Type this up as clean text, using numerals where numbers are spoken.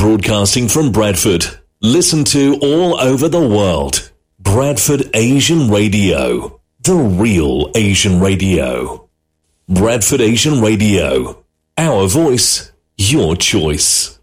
broadcasting from Bradford. Listen to all over the world. Bradford Asian Radio. The real Asian radio. Bradford Asian Radio. Our voice, your choice.